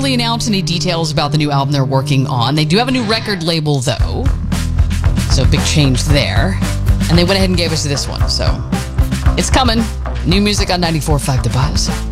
really announce any details about the new album they're working on. They do have a new record label, though. So big change there. And they went ahead and gave us this one. So it's coming. New music on 94.5 The Buzz.